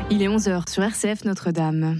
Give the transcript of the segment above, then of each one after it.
Il est 11h sur RCF Notre-Dame.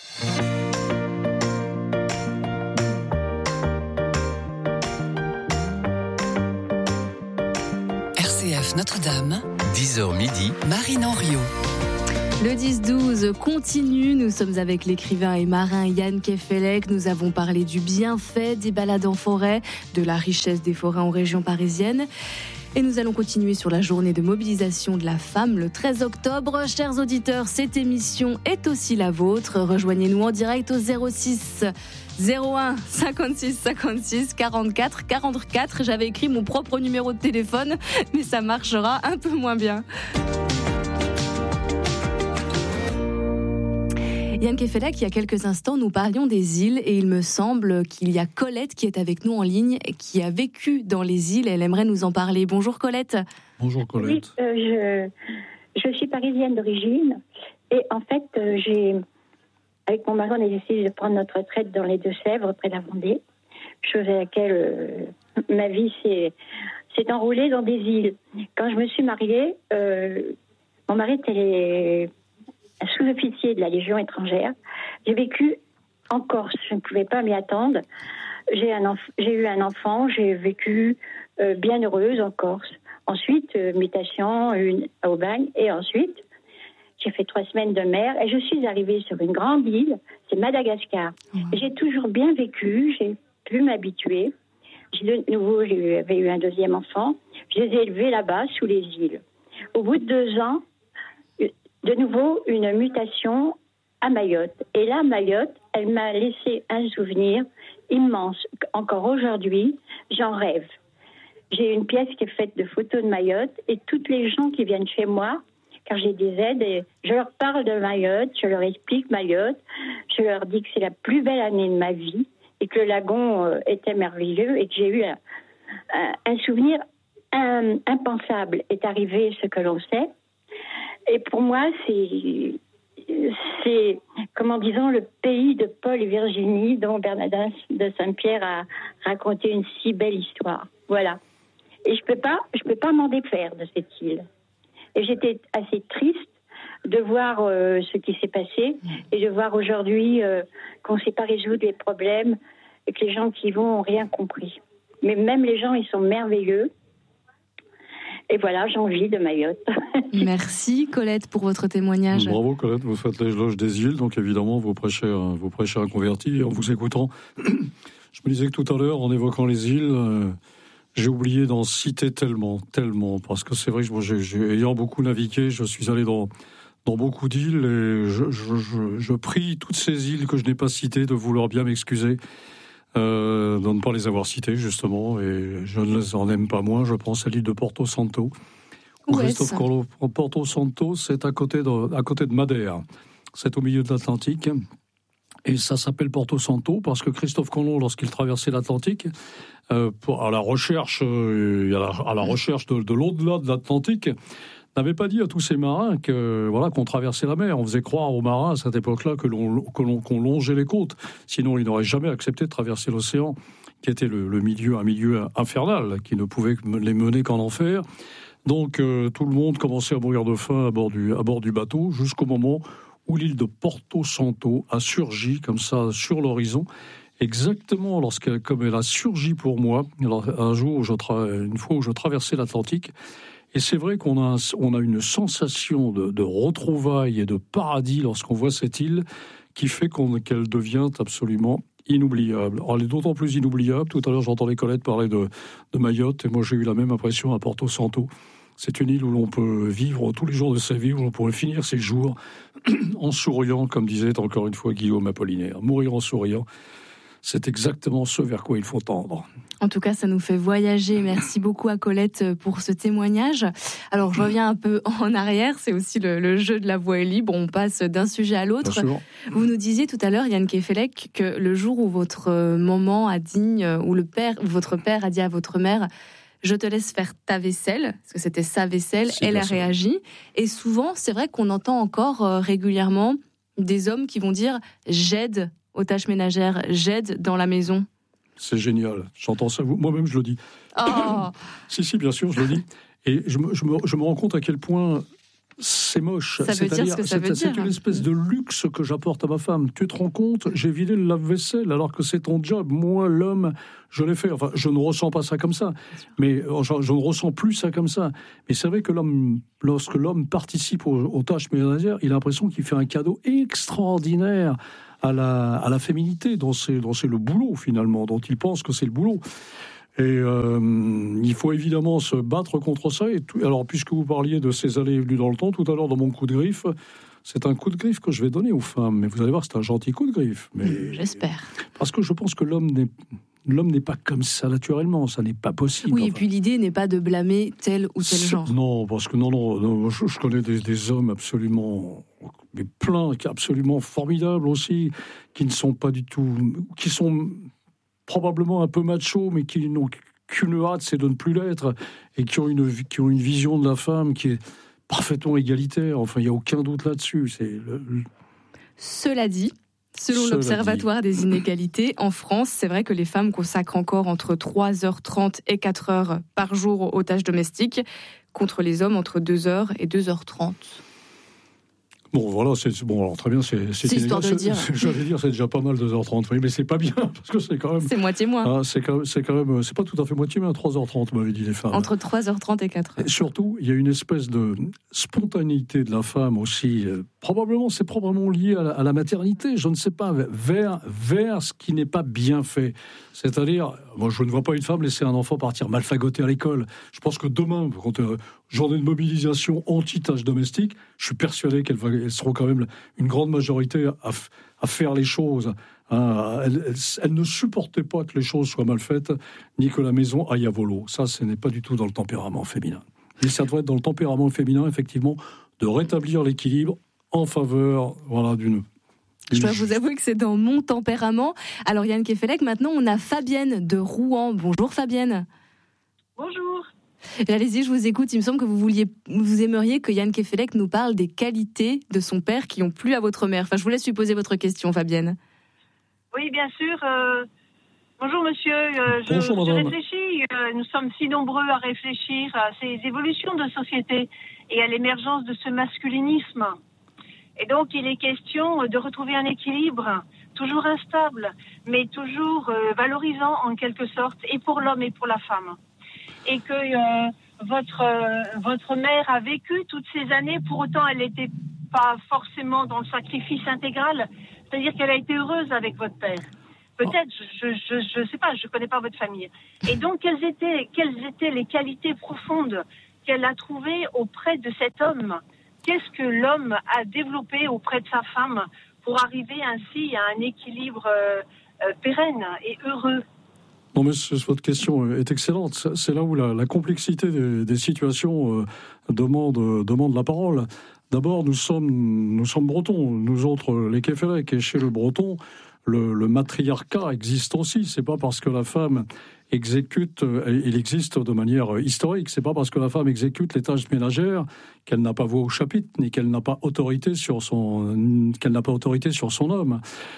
RCF Notre-Dame, 10h midi, Marine Henriot. Le 10-12 continue, nous sommes avec l'écrivain et marin Jan Kefelec. Nous avons parlé du bienfait des balades en forêt, de la richesse des forêts en région parisienne. Et nous allons continuer sur la journée de mobilisation de la femme le 13 octobre. Chers auditeurs, cette émission est aussi la vôtre. Rejoignez-nous en direct au 06 01 56 56 44 44. J'avais écrit mon propre numéro de téléphone, mais ça marchera un peu moins bien. Jan Kefelec, il y a quelques instants, nous parlions des îles et il me semble qu'il y a Colette qui est avec nous en ligne et qui a vécu dans les îles. Elle aimerait nous en parler. Bonjour Colette. Bonjour Colette. Oui, je suis parisienne d'origine et en fait, avec mon mari, on a décidé de prendre notre retraite dans les Deux-Sèvres, près de la Vendée, chose à laquelle ma vie s'est enroulée dans des îles. Quand je me suis mariée, mon mari était un sous-officier de la Légion étrangère. J'ai vécu en Corse, je ne pouvais pas m'y attendre. J'ai eu un enfant, j'ai vécu bien heureuse en Corse. Ensuite, mutation à Aubagne, et ensuite, j'ai fait 3 semaines de mer, et je suis arrivée sur une grande île, c'est Madagascar. J'ai toujours bien vécu, j'ai pu m'habituer. De nouveau, j'avais eu un deuxième enfant. Je les ai élevés là-bas, sous les îles. Au bout de 2 ans, de nouveau, une mutation à Mayotte. Et là, Mayotte, elle m'a laissé un souvenir immense. Encore aujourd'hui, j'en rêve. J'ai une pièce qui est faite de photos de Mayotte et toutes les gens qui viennent chez moi, car j'ai des aides, et je leur parle de Mayotte, je leur explique Mayotte, je leur dis que c'est la plus belle année de ma vie et que le lagon était merveilleux et que j'ai eu un souvenir impensable. Est arrivé ce que l'on sait. Et pour moi, c'est disons, le pays de Paul et Virginie, dont Bernardin de Saint-Pierre a raconté une si belle histoire. Voilà. Et je peux pas m'en défaire de cette île. Et j'étais assez triste de voir ce qui s'est passé et de voir aujourd'hui qu'on ne sait pas résoudre les problèmes et que les gens qui y vont n'ont rien compris. Mais même les gens, ils sont merveilleux. Et voilà, j'ai envie de Mayotte. Merci Colette pour votre témoignage. Bravo Colette, vous faites l'éloge des îles, donc évidemment vous prêchez un converti. Et en vous écoutant, je me disais que tout à l'heure, en évoquant les îles, j'ai oublié d'en citer tellement, parce que c'est vrai que ayant beaucoup navigué, je suis allé dans beaucoup d'îles et je prie toutes ces îles que je n'ai pas citées de vouloir bien m'excuser. De ne pas les avoir cités justement, et je ne les en aime pas moins. Je pense à l'île de Porto Santo. Christophe Colomb, Porto Santo, c'est à côté de Madère. C'est au milieu de l'Atlantique. Et ça s'appelle Porto Santo parce que Christophe Colomb, lorsqu'il traversait l'Atlantique, à la recherche de l'au-delà de l'Atlantique, n'avait pas dit à tous ces marins qu'on traversait la mer. On faisait croire aux marins à cette époque-là qu'on longeait les côtes. Sinon, ils n'auraient jamais accepté de traverser l'océan, qui était un milieu infernal, qui ne pouvait les mener qu'en enfer. Donc, tout le monde commençait à mourir de faim à bord du bateau, jusqu'au moment où l'île de Porto Santo a surgi comme ça sur l'horizon. Exactement comme elle a surgi pour moi, une fois où je traversais l'Atlantique. Et c'est vrai qu'on a une sensation de retrouvailles et de paradis lorsqu'on voit cette île qui fait qu'elle devient absolument inoubliable. Alors, elle est d'autant plus inoubliable. Tout à l'heure, j'entendais Colette parler de Mayotte et moi, j'ai eu la même impression à Porto Santo. C'est une île où l'on peut vivre tous les jours de sa vie, où l'on pourrait finir ses jours en souriant, comme disait encore une fois Guillaume Apollinaire. Mourir en souriant, c'est exactement ce vers quoi il faut tendre. En tout cas, ça nous fait voyager. Merci beaucoup à Colette pour ce témoignage. Alors, je reviens un peu en arrière. C'est aussi le jeu de la voix est libre. On passe d'un sujet à l'autre. Vous nous disiez tout à l'heure, Jan Kefelec, que le jour où votre maman a dit, ou votre père a dit à votre mère, je te laisse faire ta vaisselle, parce que c'était sa vaisselle, elle a réagi. Et souvent, c'est vrai qu'on entend encore régulièrement des hommes qui vont dire « j'aide aux tâches ménagères, j'aide dans la maison ». C'est génial, j'entends ça, moi-même je le dis. Oh. Si, bien sûr, je le dis. Et je me rends compte à quel point c'est moche. Ça veut dire ce que ça veut dire. C'est une espèce de luxe que j'apporte à ma femme. Tu te rends compte, j'ai vidé le lave-vaisselle alors que c'est ton job. Moi, l'homme, je l'ai fait. Enfin, je ne ressens pas ça comme ça. Mais je ne ressens plus ça comme ça. Mais c'est vrai que lorsque l'homme participe aux tâches ménagères, il a l'impression qu'il fait un cadeau extraordinaire à la féminité, dont c'est le boulot finalement, dont il pense que c'est le boulot. Et il faut évidemment se battre contre ça. Alors, puisque vous parliez de ces allées et venues dans le temps, tout à l'heure dans mon coup de griffe, c'est un coup de griffe que je vais donner aux femmes. Mais vous allez voir, c'est un gentil coup de griffe. Mais j'espère. Parce que je pense que l'homme n'est pas comme ça naturellement, ça n'est pas possible. Oui, et puis l'idée n'est pas de blâmer tel ou tel genre. Non, parce que non, je connais des hommes absolument, mais plein, absolument formidables aussi, qui ne sont pas du tout, qui sont probablement un peu machos, mais qui n'ont qu'une hâte, c'est de ne plus l'être, et qui ont une vision de la femme qui est parfaitement égalitaire. Enfin, il n'y a aucun doute là-dessus. Cela dit, selon l'Observatoire des inégalités, en France, c'est vrai que les femmes consacrent encore entre 3h30 et 4h par jour aux tâches domestiques, contre les hommes entre 2h et 2h30. Bon, voilà, alors très bien, c'est histoire de dire. J'allais dire, c'est déjà pas mal 2h30, oui, mais c'est pas bien, parce que c'est quand même... C'est moitié moins. C'est quand même, c'est pas tout à fait moitié, mais à 3h30, m'avaient dit les femmes. Entre 3h30 et 4h. Et surtout, il y a une espèce de spontanéité de la femme aussi, c'est probablement lié à la maternité, je ne sais pas, vers ce qui n'est pas bien fait. C'est-à-dire, moi je ne vois pas une femme laisser un enfant partir malfagoté à l'école. Je pense que demain, quand journée de mobilisation anti-tâches domestiques, je suis persuadé qu'elles seront quand même une grande majorité à faire les choses. Elles ne supportaient pas que les choses soient mal faites, ni que la maison aille à volo. Ça, ce n'est pas du tout dans le tempérament féminin. Et ça doit être dans le tempérament féminin, effectivement, de rétablir l'équilibre en faveur, d'une... Je dois vous avouer que c'est dans mon tempérament. Alors Yann Kefelec, maintenant on a Fabienne de Rouen. Bonjour Fabienne. Bonjour. Et allez-y, je vous écoute. Il me semble que vous aimeriez que Yann Kefelec nous parle des qualités de son père qui ont plu à votre mère. Enfin, je vous laisse lui poser votre question, Fabienne. Oui, bien sûr. Bonjour monsieur. Bonjour madame. Je réfléchis. Nous sommes si nombreux à réfléchir à ces évolutions de société et à l'émergence de ce masculinisme. Et donc, il est question de retrouver un équilibre, toujours instable, mais toujours valorisant en quelque sorte, et pour l'homme et pour la femme. Et que votre mère a vécu toutes ces années, pour autant elle n'était pas forcément dans le sacrifice intégral, c'est-à-dire qu'elle a été heureuse avec votre père. Peut-être, je sais pas, je connais pas votre famille. Et donc, quelles étaient les qualités profondes qu'elle a trouvées auprès de cet homme ? Qu'est-ce que l'homme a développé auprès de sa femme pour arriver ainsi à un équilibre pérenne et heureux ? Non, mais votre question est excellente. C'est là où la complexité des situations demande la parole. D'abord, nous sommes bretons, nous autres, les Kefelec, et chez le breton, le matriarcat existe aussi. C'est pas parce que la femme exécute, il existe de manière historique, c'est pas parce que la femme exécute les tâches ménagères qu'elle n'a pas voix au chapitre, ni qu'elle n'a pas autorité sur son homme.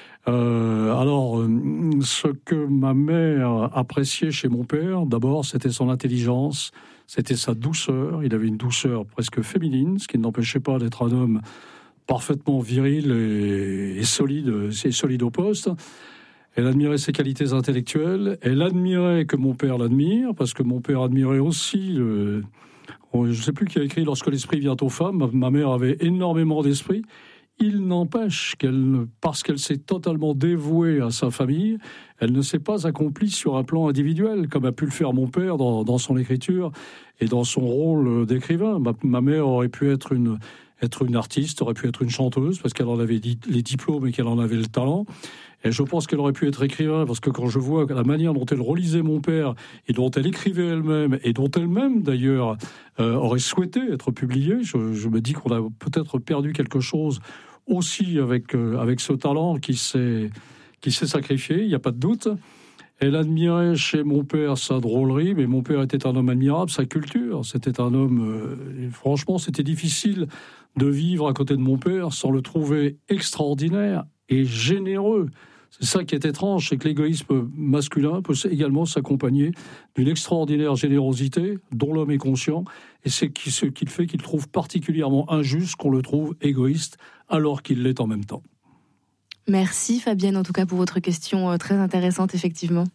Alors, ce que ma mère appréciait chez mon père, d'abord, c'était son intelligence, c'était sa douceur. Il avait une douceur presque féminine, ce qui ne l'empêchait pas d'être un homme parfaitement viril et solide au poste. Elle admirait ses qualités intellectuelles. Elle admirait que mon père l'admire, parce que mon père admirait aussi... je ne sais plus qui a écrit « Lorsque l'esprit vient aux femmes ». Ma mère avait énormément d'esprit. Il n'empêche parce qu'elle s'est totalement dévouée à sa famille, elle ne s'est pas accomplie sur un plan individuel, comme a pu le faire mon père dans son écriture et dans son rôle d'écrivain. Ma mère aurait pu être une artiste, aurait pu être une chanteuse, parce qu'elle en avait les diplômes et qu'elle en avait le talent. Et je pense qu'elle aurait pu être écrivain, parce que quand je vois la manière dont elle relisait mon père, et dont elle écrivait elle-même, et dont elle-même, d'ailleurs, aurait souhaité être publiée, je me dis qu'on a peut-être perdu quelque chose aussi avec ce talent qui s'est sacrifié, il n'y a pas de doute. Elle admirait chez mon père sa drôlerie, mais mon père était un homme admirable, sa culture. C'était un homme... franchement, c'était difficile de vivre à côté de mon père sans le trouver extraordinaire et généreux. C'est ça qui est étrange, c'est que l'égoïsme masculin peut également s'accompagner d'une extraordinaire générosité dont l'homme est conscient, et c'est ce qui fait qu'il trouve particulièrement injuste qu'on le trouve égoïste alors qu'il l'est en même temps. Merci Fabienne, en tout cas pour votre question très intéressante, effectivement.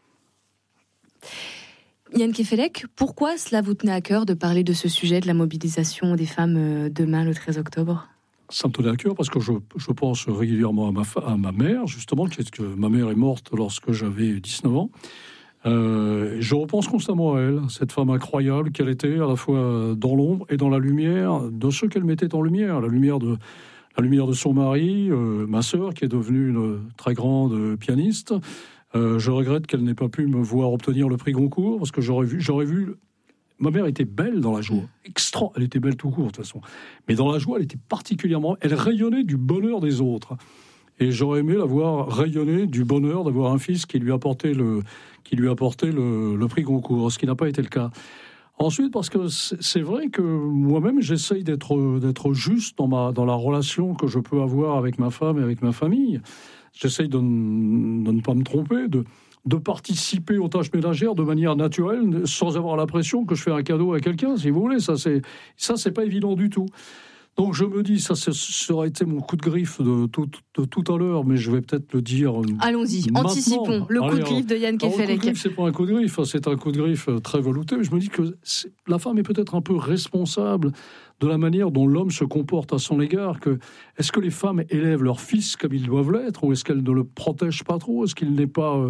Yann Kefelec, pourquoi cela vous tenait à cœur de parler de ce sujet de la mobilisation des femmes demain, le 13 octobre ? Ça me tenait à cœur parce que je pense régulièrement à ma mère, justement, que ma mère est morte lorsque j'avais 19 ans. Je repense constamment à elle, cette femme incroyable qu'elle était, à la fois dans l'ombre et dans la lumière de ceux qu'elle mettait en lumière. La lumière de son mari, ma sœur, qui est devenue une très grande pianiste. Je regrette qu'elle n'ait pas pu me voir obtenir le prix Goncourt, parce que j'aurais vu. Ma mère était belle dans la joie. Elle était belle tout court, de toute façon. Mais dans la joie, elle était particulièrement... Elle rayonnait du bonheur des autres. Et j'aurais aimé la voir rayonner du bonheur d'avoir un fils qui lui apportait le prix Goncourt, ce qui n'a pas été le cas. Ensuite, parce que c'est vrai que moi-même, j'essaye d'être juste dans la relation que je peux avoir avec ma femme et avec ma famille. J'essaye de ne pas me tromper, de participer aux tâches ménagères de manière naturelle, sans avoir l'impression que je fais un cadeau à quelqu'un, si vous voulez. Ça, c'est pas évident du tout. Donc je me dis, ça aurait été mon coup de griffe de tout à l'heure, mais je vais peut-être le dire. Allons-y, maintenant. Anticipons le coup de griffe de Yann Kefelec. Le coup de griffe, c'est pas un coup de griffe, c'est un coup de griffe très velouté. Mais je me dis que la femme est peut-être un peu responsable de la manière dont l'homme se comporte à son égard. Est-ce que les femmes élèvent leurs fils comme ils doivent l'être, ou est-ce qu'elles ne le protègent pas trop ? Est-ce qu'il n'est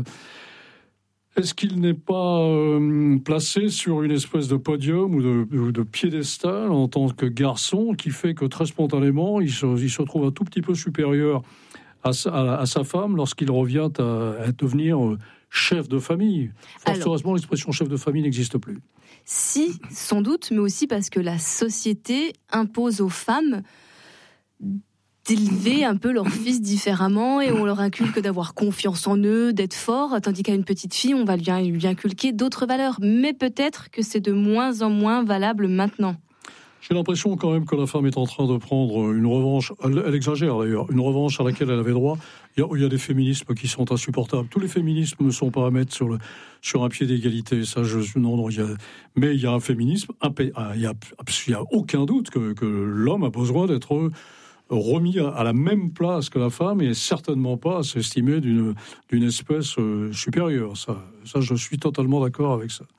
pas placé sur une espèce de podium ou de piédestal en tant que garçon, qui fait que très spontanément, il se trouve un tout petit peu supérieur à sa femme lorsqu'il revient à devenir chef de famille. Fort heureusement, l'expression chef de famille n'existe plus. Si, sans doute, mais aussi parce que la société impose aux femmes d'élever un peu leurs fils différemment, et on leur inculque d'avoir confiance en eux, d'être forts, tandis qu'à une petite fille, on va lui inculquer d'autres valeurs. Mais peut-être que c'est de moins en moins valable maintenant. J'ai l'impression quand même que la femme est en train de prendre une revanche, elle exagère d'ailleurs, une revanche à laquelle elle avait droit. Il y a des féminismes qui sont insupportables. Tous les féminismes ne sont pas à mettre sur un pied d'égalité. Mais il y a un féminisme, il y a aucun doute que l'homme a besoin d'être remis à la même place que la femme, et certainement pas à s'estimer d'une espèce supérieure. Ça, je suis totalement d'accord avec ça.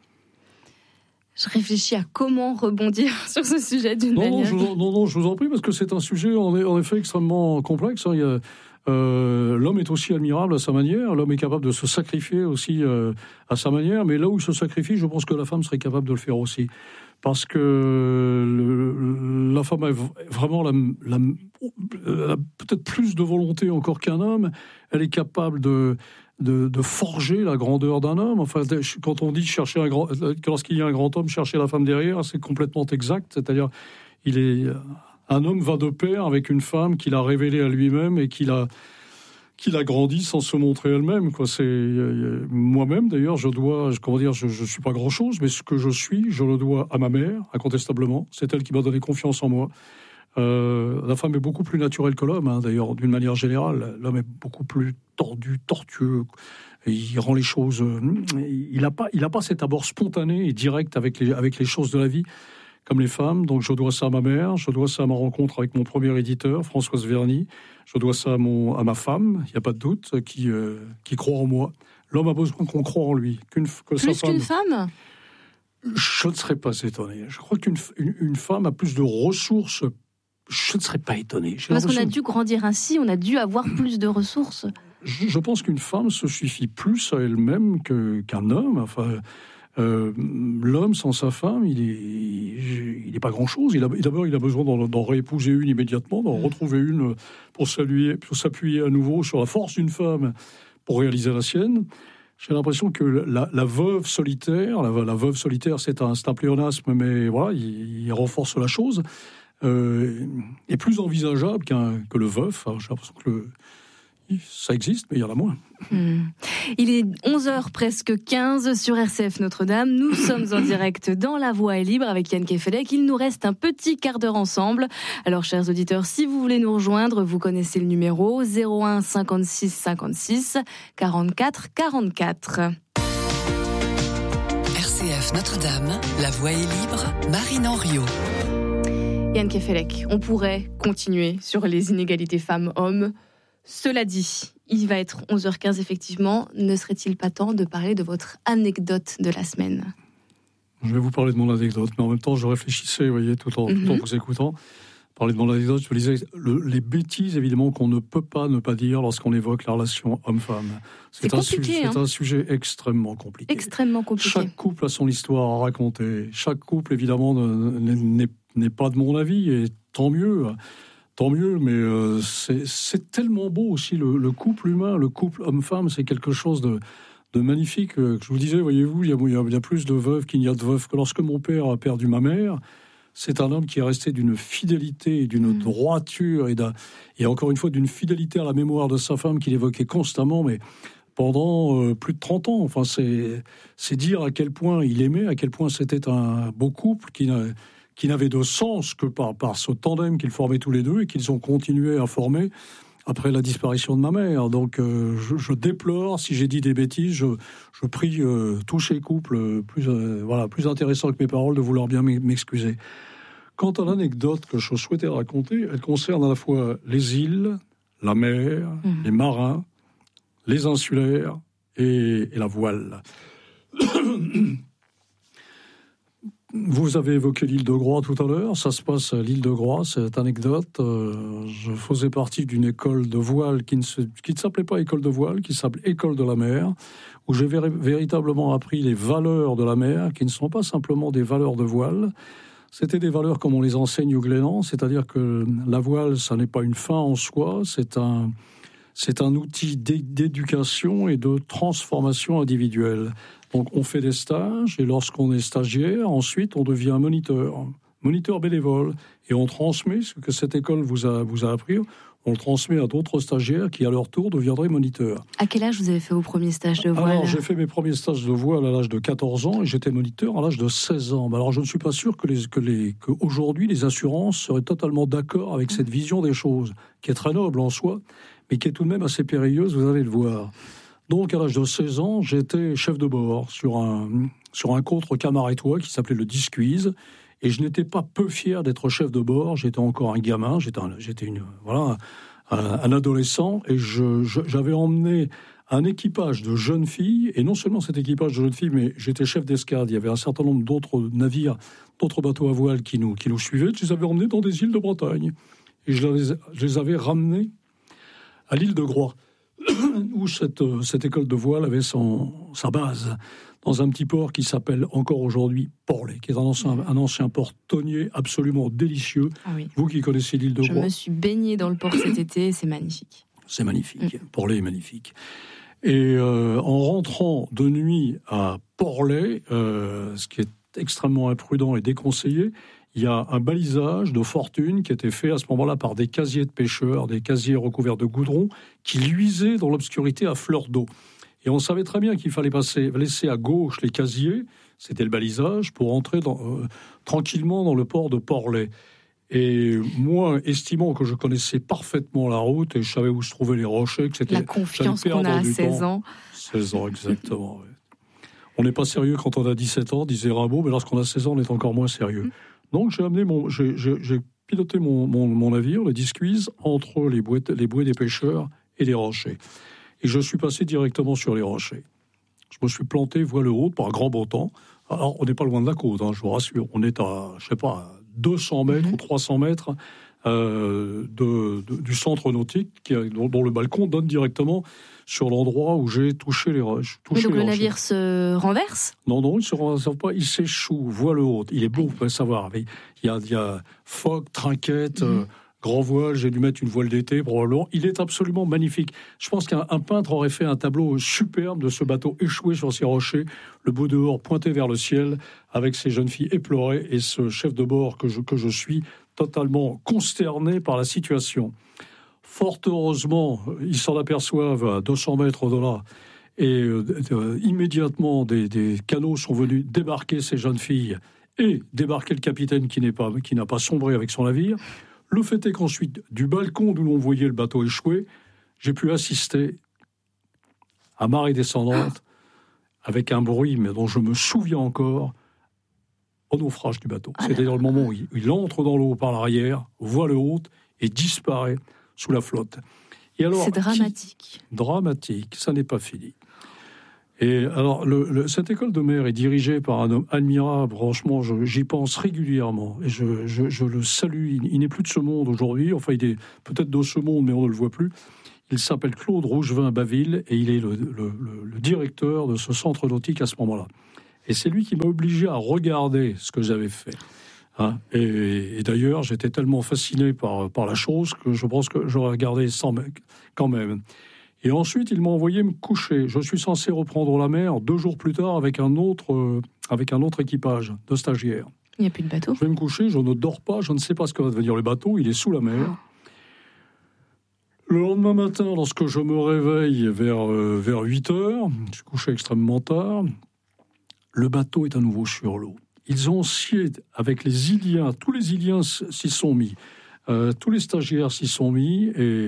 Je réfléchis à comment rebondir sur ce sujet d'une manière... Non, je vous en prie, parce que c'est un sujet en effet extrêmement complexe. L'homme est aussi admirable à sa manière, l'homme est capable de se sacrifier aussi à sa manière, mais là où il se sacrifie, je pense que la femme serait capable de le faire aussi. Parce que la femme a vraiment peut-être plus de volonté encore qu'un homme. Elle est capable de forger la grandeur d'un homme. Enfin, quand on dit lorsqu'il y a un grand homme, chercher la femme derrière, c'est complètement exact. C'est-à-dire, un homme va de pair avec une femme qu'il a révélée à lui-même et qu'il a grandi sans se montrer elle-même. Moi-même, d'ailleurs, je suis pas grand-chose, mais ce que je suis, je le dois à ma mère, incontestablement. C'est elle qui m'a donné confiance en moi. La femme est beaucoup plus naturelle que l'homme, d'ailleurs, d'une manière générale. L'homme est beaucoup plus tortueux. Il rend les choses... Il n'a pas cet abord spontané et direct avec les choses de la vie, comme les femmes. Donc je dois ça à ma mère, je dois ça à ma rencontre avec mon premier éditeur, Françoise Verny, je dois ça à ma femme, il n'y a pas de doute, qui croit en moi. L'homme a besoin qu'on croie en lui. Plus qu'une femme ? Je ne serais pas étonné. Je crois qu'une femme a plus de ressources. Je ne serais pas étonné. Parce qu'on a dû grandir ainsi, on a dû avoir plus de ressources. Je pense qu'une femme se suffit plus à elle-même qu'un homme. Enfin... l'homme sans sa femme, il n'est pas grand-chose. D'abord, il a besoin d'en réépouser une immédiatement, d'en retrouver une pour s'appuyer à nouveau sur la force d'une femme pour réaliser la sienne. J'ai l'impression que la veuve solitaire, c'est un pléonasme, mais voilà, il renforce la chose, est plus envisageable que le veuf. Alors, j'ai l'impression que Oui, ça existe, mais il y en a moins. Il est 11h presque 15 sur RCF Notre-Dame. Nous sommes en direct dans La Voix est libre avec Yann Kefelec. Il nous reste un petit quart d'heure ensemble. Alors, chers auditeurs, si vous voulez nous rejoindre, vous connaissez le numéro 01 56 56 44 44. RCF Notre-Dame, La Voix est libre, Marine Henriot. Yann Kefelec, on pourrait continuer sur les inégalités femmes-hommes. Cela dit, il va être 11h15 effectivement. Ne serait-il pas temps de parler de votre anecdote de la semaine ? Je vais vous parler de mon anecdote, mais en même temps, je réfléchissais, vous voyez, tout en vous écoutant. Parler de mon anecdote, je me disais les bêtises, évidemment, qu'on ne peut pas ne pas dire lorsqu'on évoque la relation homme-femme. C'est compliqué, c'est un sujet extrêmement compliqué. Extrêmement compliqué. Chaque couple a son histoire à raconter. Chaque couple, évidemment, n'est pas de mon avis, et tant mieux. Tant mieux, mais c'est tellement beau aussi, le couple humain, le couple homme-femme, c'est quelque chose de magnifique. Je vous disais, voyez-vous, il y a plus de veuves qu'il n'y a de veuves. Que lorsque mon père a perdu ma mère, c'est un homme qui est resté d'une fidélité, d'une droiture, et encore une fois, d'une fidélité à la mémoire de sa femme qu'il évoquait constamment, mais pendant plus de 30 ans. Enfin, c'est dire à quel point il aimait, à quel point c'était un beau couple qui n'avait de sens que par ce tandem qu'ils formaient tous les deux et qu'ils ont continué à former après la disparition de ma mère. Donc je déplore si j'ai dit des bêtises. Je prie tous ces couples plus intéressants que mes paroles de vouloir bien m'excuser. Quant à l'anecdote que je souhaitais raconter, elle concerne à la fois les îles, la mer, les marins, les insulaires et la voile. Vous avez évoqué l'île de Groix tout à l'heure. Ça se passe à l'île de Groix, cette anecdote. Je faisais partie d'une école de voile qui ne s'appelait pas école de voile, qui s'appelait école de la mer, où j'ai véritablement appris les valeurs de la mer, qui ne sont pas simplement des valeurs de voile. C'était des valeurs comme on les enseigne au Glénan, c'est-à-dire que la voile, ça n'est pas une fin en soi, c'est un outil d'éducation et de transformation individuelle. Donc on fait des stages, et lorsqu'on est stagiaire, ensuite on devient moniteur bénévole, et on transmet ce que cette école vous a appris, on le transmet à d'autres stagiaires qui à leur tour deviendraient moniteurs. À quel âge vous avez fait vos premiers stages de voile ? Alors j'ai fait mes premiers stages de voile à l'âge de 14 ans, et j'étais moniteur à l'âge de 16 ans. Alors je ne suis pas sûr qu'aujourd'hui les assurances seraient totalement d'accord avec cette vision des choses, qui est très noble en soi, mais qui est tout de même assez périlleuse, vous allez le voir. Donc, à l'âge de 16 ans, j'étais chef de bord sur un contre camarétois qui s'appelait le Disquise, et je n'étais pas peu fier d'être chef de bord. J'étais encore un gamin, j'étais un adolescent, et j'avais emmené un équipage de jeunes filles, et non seulement cet équipage de jeunes filles, mais j'étais chef d'escadre. Il y avait un certain nombre d'autres navires, d'autres bateaux à voile qui nous suivaient. Je les avais emmenés dans des îles de Bretagne, et je les avais ramenés à l'île de Groix, où cette école de voile avait sa base, dans un petit port qui s'appelle encore aujourd'hui Porlet, qui est un ancien port tonnier absolument délicieux. Ah oui. Vous qui connaissez l'île de Groix. Je me suis baignée dans le port cet été, c'est magnifique. C'est magnifique, Porlet est magnifique. Et en rentrant de nuit à Porlet, ce qui est extrêmement imprudent et déconseillé, il y a un balisage de fortune qui était fait à ce moment-là par des casiers de pêcheurs, des casiers recouverts de goudron, qui luisaient dans l'obscurité à fleur d'eau. Et on savait très bien qu'il fallait laisser à gauche les casiers, c'était le balisage, pour entrer tranquillement dans le port de Porlet. Et moi, estimant que je connaissais parfaitement la route et je savais où se trouvaient les rochers, que c'était la confiance qu'on a à 16 ans. 16 ans, exactement. Oui. On n'est pas sérieux quand on a 17 ans, disait Rimbaud, mais lorsqu'on a 16 ans, on est encore moins sérieux. Donc j'ai piloté mon navire, le Disquise, entre les bouées des pêcheurs et les rochers. Et je suis passé directement sur les rochers. Je me suis planté voile haute par un grand beau temps. Alors, on n'est pas loin de la côte, je vous rassure. On est à, 200 mètres ou 300 mètres du centre nautique, dont le balcon donne directement sur l'endroit où j'ai touché les roches. Donc le navire se renverse ? Non, il ne se renverse pas, il s'échoue, voile haute. Il est beau, vous pouvez savoir. Il y a phoque, trinquette, grand voile, j'ai dû mettre une voile d'été probablement. Il est absolument magnifique. Je pense qu'un peintre aurait fait un tableau superbe de ce bateau échoué sur ces rochers, le beau dehors pointé vers le ciel, avec ces jeunes filles éplorées et ce chef de bord que je suis, totalement consterné par la situation. Fort heureusement, ils s'en aperçoivent à 200 mètres de là. Et immédiatement, des canots sont venus débarquer ces jeunes filles et débarquer le capitaine qui n'a pas sombré avec son navire. Le fait est qu'ensuite, du balcon d'où l'on voyait le bateau échouer, j'ai pu assister à marée descendante avec un bruit, mais dont je me souviens encore, au naufrage du bateau. C'est-à-dire le moment où il entre dans l'eau par l'arrière, voile haute et disparaît sous la flotte. Et alors, c'est dramatique. Dramatique, ça n'est pas fini. Et alors, cette école de mer est dirigée par un homme admirable. Franchement, j'y pense régulièrement. Et je le salue. Il n'est plus de ce monde aujourd'hui. Enfin, il est peut-être de ce monde, mais on ne le voit plus. Il s'appelle Claude Rougevin-Baville et il est le directeur de ce centre nautique à ce moment-là. Et c'est lui qui m'a obligé à regarder ce que j'avais fait. Hein, et d'ailleurs, j'étais tellement fasciné par la chose que je pense que j'aurais regardé quand même. Et ensuite, il m'a envoyé me coucher. Je suis censé reprendre la mer 2 jours plus tard avec un autre équipage de stagiaires. Il n'y a plus de bateau. Je vais me coucher, je ne dors pas, je ne sais pas ce que va devenir le bateau, il est sous la mer. Le lendemain matin, lorsque je me réveille vers 8 heures, je suis couché extrêmement tard, le bateau est à nouveau sur l'eau. Ils ont scié avec les Iliens, tous les Iliens s'y sont mis. Tous les stagiaires s'y sont mis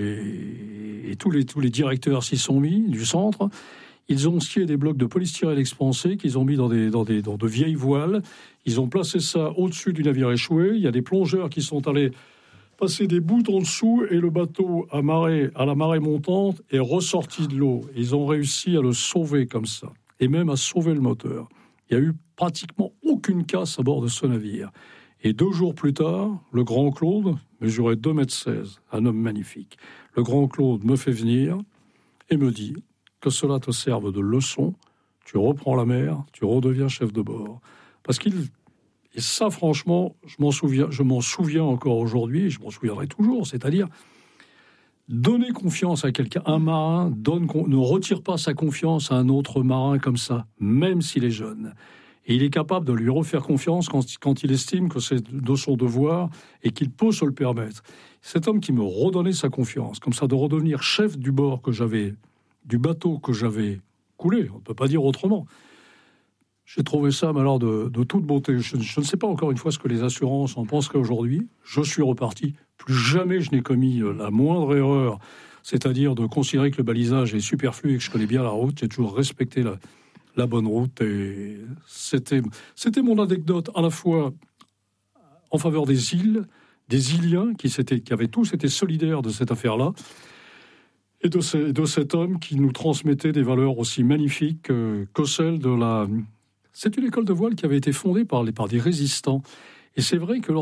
et tous les directeurs s'y sont mis du centre. Ils ont scié des blocs de polystyrène expansé qu'ils ont mis dans de vieilles voiles. Ils ont placé ça au-dessus du navire échoué. Il y a des plongeurs qui sont allés passer des bouts en dessous et le bateau à la marée montante est ressorti de l'eau. Ils ont réussi à le sauver comme ça et même à sauver le moteur. Il n'y a eu pratiquement aucune casse à bord de ce navire. Et 2 jours plus tard, le grand Claude mesurait 2,16 m, un homme magnifique. Le grand Claude me fait venir et me dit que cela te serve de leçon, tu reprends la mer, tu redeviens chef de bord. Parce et ça franchement, je m'en souviens encore aujourd'hui, et je m'en souviendrai toujours, c'est-à-dire donner confiance à quelqu'un, un marin ne retire pas sa confiance à un autre marin comme ça, même s'il est jeune. Et il est capable de lui refaire confiance quand il estime que c'est de son devoir et qu'il peut se le permettre. Cet homme qui me redonnait sa confiance, comme ça, de redevenir chef du bord du bateau que j'avais coulé, on ne peut pas dire autrement. J'ai trouvé ça, mais alors, de toute beauté. Je ne sais pas encore une fois ce que les assurances en penseraient aujourd'hui. Je suis reparti. Plus jamais je n'ai commis la moindre erreur, c'est-à-dire de considérer que le balisage est superflu et que je connais bien la route. J'ai toujours respecté la bonne route. Et c'était mon anecdote à la fois en faveur des îles, des Iliens qui avaient tous été solidaires de cette affaire-là, et de cet homme qui nous transmettait des valeurs aussi magnifiques que celles de la... C'est une école de voile qui avait été fondée par des résistants. Et c'est vrai que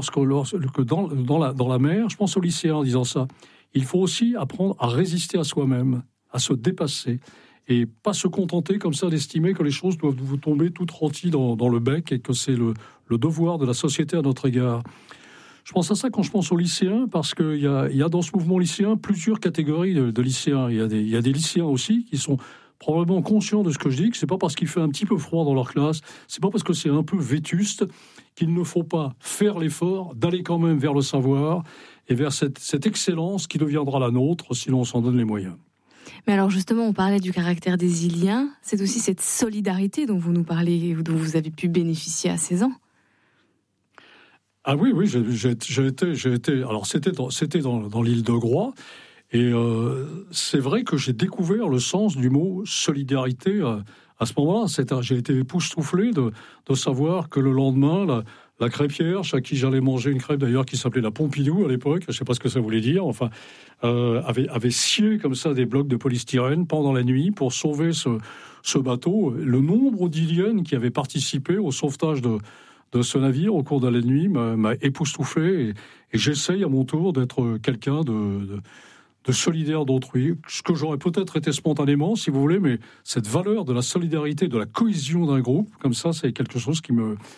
dans la mer, je pense aux lycéens en disant ça, il faut aussi apprendre à résister à soi-même, à se dépasser, et pas se contenter comme ça d'estimer que les choses doivent vous tomber toutes rôties dans le bec et que c'est le devoir de la société à notre égard. Je pense à ça quand je pense aux lycéens, parce qu'il y a dans ce mouvement lycéen plusieurs catégories de lycéens. Il y a des lycéens aussi qui sont probablement conscients de ce que je dis, que c'est pas parce qu'il fait un petit peu froid dans leur classe, c'est pas parce que c'est un peu vétuste qu'il ne faut pas faire l'effort d'aller quand même vers le savoir et vers cette excellence qui deviendra la nôtre si l'on s'en donne les moyens. Mais alors justement, on parlait du caractère des Iliens, c'est aussi cette solidarité dont vous nous parlez, dont vous avez pu bénéficier à 16 ans. Ah oui, j'ai été. Alors c'était dans l'île de Groix, et c'est vrai que j'ai découvert le sens du mot solidarité à ce moment-là. J'ai été époustouflé de savoir que le lendemain, la crêpière, chez qui j'allais manger une crêpe d'ailleurs qui s'appelait la Pompidou à l'époque, je ne sais pas ce que ça voulait dire, enfin, avait scié comme ça des blocs de polystyrène pendant la nuit pour sauver ce bateau. Le nombre d'Iliennes qui avaient participé au sauvetage de ce navire au cours de la nuit m'a époustouflé, et j'essaye à mon tour d'être quelqu'un de solidaire d'autrui, ce que j'aurais peut-être été spontanément, si vous voulez, mais cette valeur de la solidarité, de la cohésion d'un groupe, comme ça, c'est quelque chose qui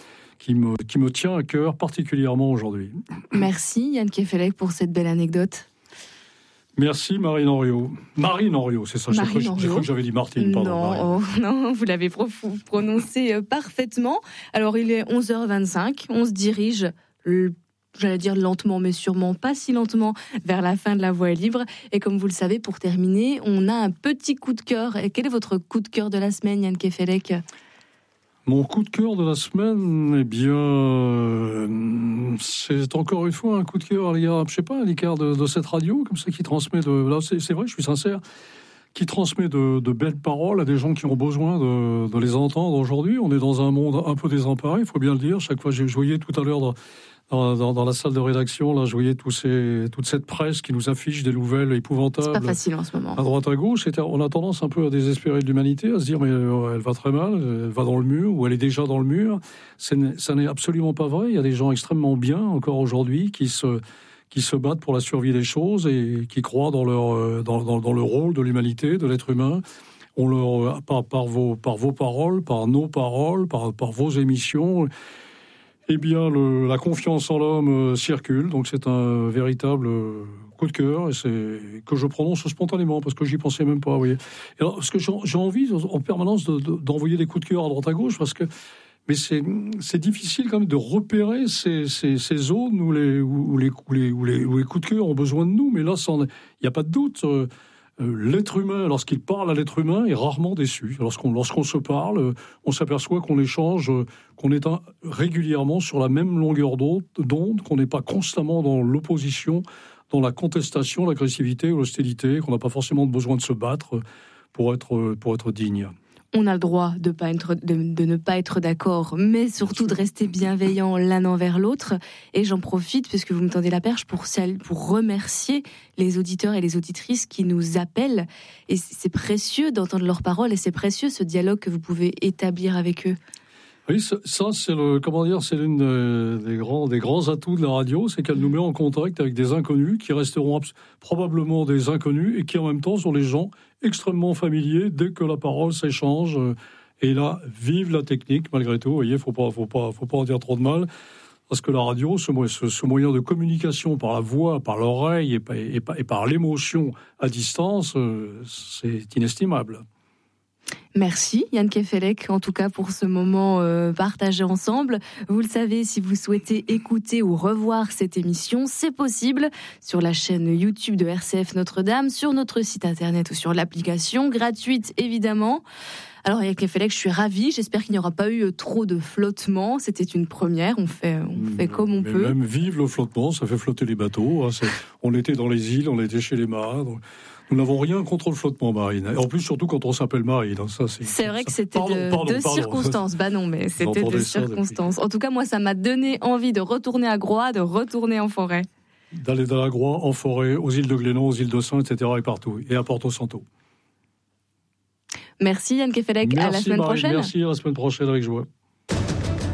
me tient à cœur particulièrement aujourd'hui. Merci Yann Kefelec pour cette belle anecdote. Merci Marine Henriot. Marine Henriot, c'est ça. J'ai cru que j'avais dit Martine, pardon. Non, vous l'avez prononcé parfaitement. Alors il est 11h25, on se dirige j'allais dire lentement, mais sûrement pas si lentement, vers la fin de La Voix est libre. Et comme vous le savez, pour terminer, on a un petit coup de cœur. Et quel est votre coup de cœur de la semaine, Yann Kefelec ? Mon coup de cœur de la semaine, eh bien, c'est encore une fois un coup de cœur à l'égard, je sais pas, à l'égard de cette radio, comme ça, qui transmet là, c'est vrai, je suis sincère, qui transmet de belles paroles à des gens qui ont besoin de les entendre aujourd'hui. On est dans un monde un peu désemparé, il faut bien le dire. Chaque fois, je voyais tout à l'heure dans la salle de rédaction, là, je voyais toute cette presse qui nous affiche des nouvelles épouvantables. C'est pas facile en ce moment. À droite, à gauche, on a tendance un peu à désespérer de l'humanité, à se dire mais elle va très mal, elle va dans le mur, ou elle est déjà dans le mur. Ça n'est absolument pas vrai. Il y a des gens extrêmement bien encore aujourd'hui qui se battent pour la survie des choses et qui croient dans le rôle de l'humanité, de l'être humain. On par vos paroles, par nos paroles, par vos émissions. Eh bien, la confiance en l'homme circule, donc c'est un véritable coup de cœur, et que je prononce spontanément, parce que j'y pensais même pas, vous voyez. Et alors, parce que j'ai envie en permanence d'envoyer des coups de cœur à droite à gauche, mais c'est difficile quand même de repérer ces zones où les coups de cœur ont besoin de nous, mais là, il n'y a pas de doute. L'être humain, lorsqu'il parle à l'être humain, est rarement déçu. Lorsqu'on se parle, on s'aperçoit qu'on échange, qu'on est régulièrement sur la même longueur d'onde, qu'on n'est pas constamment dans l'opposition, dans la contestation, l'agressivité ou l'hostilité, qu'on n'a pas forcément besoin de se battre pour être digne. On a le droit de ne pas être d'accord, mais surtout de rester bienveillants l'un envers l'autre. Et j'en profite, puisque vous me tendez la perche, pour remercier les auditeurs et les auditrices qui nous appellent. Et c'est précieux d'entendre leurs paroles, et c'est précieux ce dialogue que vous pouvez établir avec eux. Oui, ça c'est l'une des grands atouts de la radio, c'est qu'elle nous met en contact avec des inconnus qui resteront probablement des inconnus et qui en même temps sont des gens extrêmement familiers dès que la parole s'échange. Et là, vive la technique malgré tout. Vous voyez, faut pas en dire trop de mal, parce que la radio, ce moyen de communication par la voix, par l'oreille et par l'émotion à distance, c'est inestimable. Merci Yann Kefelec, en tout cas pour ce moment partagé ensemble. Vous le savez, si vous souhaitez écouter ou revoir cette émission, c'est possible sur la chaîne YouTube de RCF Notre-Dame, sur notre site internet ou sur l'application, gratuite évidemment. Alors Yann Kefelec, je suis ravie, j'espère qu'il n'y aura pas eu trop de flottement, c'était une première, on fait comme on peut. Même vive le flottement, ça fait flotter les bateaux, on était dans les îles, on était chez les marins, donc... Nous n'avons rien contre le flottement, Marine. En plus, surtout quand on s'appelle Marine. C'est vrai que c'était deux circonstances. Bah non, mais c'était deux circonstances. En tout cas, moi, ça m'a donné envie de retourner à Groix, de retourner en forêt. D'aller dans la Groix, en forêt, aux îles de Glénan, aux îles de Saint, etc. et partout. Et à Porto Santo. Merci Yann Kefelec. À la semaine prochaine. Merci, à la semaine prochaine avec joie.